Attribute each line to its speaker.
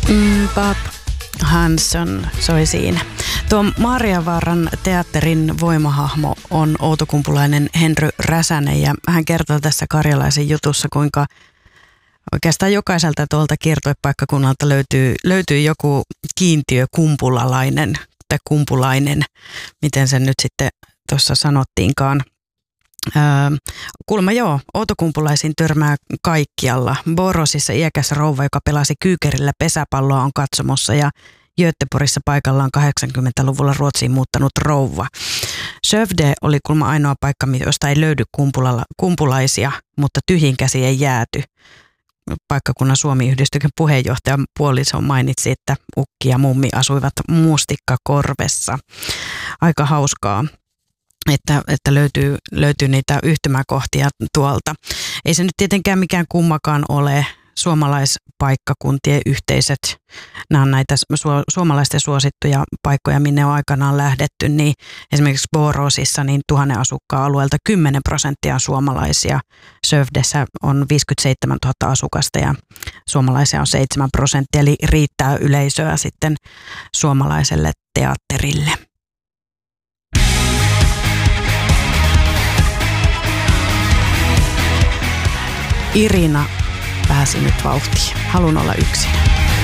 Speaker 1: Bob Hanson soi siinä. Tuo Maarianvaaran teatterin voimahahmo on outokumpulainen Henry Räsänen ja hän kertoo tässä Karjalaisen jutussa, kuinka oikeastaan jokaiselta tuolta kiertuepaikkakunnalta löytyy joku kiintiökumpulalainen tai kumpulainen, miten sen nyt sitten tuossa sanottiinkaan. Kuulemma joo, outokumpulaisiin törmää kaikkialla. Borosissa iäkäs rouva, joka pelasi kyykerillä pesäpalloa, on katsomossa ja Göteborgissa paikallaan 80-luvulla Ruotsiin muuttanut rouva. Skövde oli kuulemma ainoa paikka, josta ei löydy kumpulaisia, mutta tyhjin käsi ei jääty. Paikkakunnan Suomi-yhdistyksen puheenjohtaja puoliso mainitsi, että ukki ja mummi asuivat mustikkakorvessa. Aika hauskaa, että löytyy niitä yhtymäkohtia tuolta. Ei se nyt tietenkään mikään kummakaan ole. Suomalaispaikkakuntien yhteiset, nämä on näitä suomalaisten suosittuja paikkoja, minne on aikanaan lähdetty, niin esimerkiksi Borosissa niin 1000 asukkaan alueelta 10% on suomalaisia. Skövdessä on 57 000 asukasta ja suomalaisia on 7%, eli riittää yleisöä sitten suomalaiselle teatterille. Irina pääsi nyt vauhtiin. Haluan olla yksin.